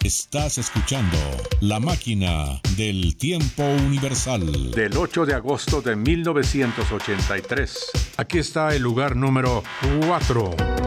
Estás escuchando La Máquina del Tiempo Universal. Del 8 de agosto de 1983. Aquí está el lugar número 4.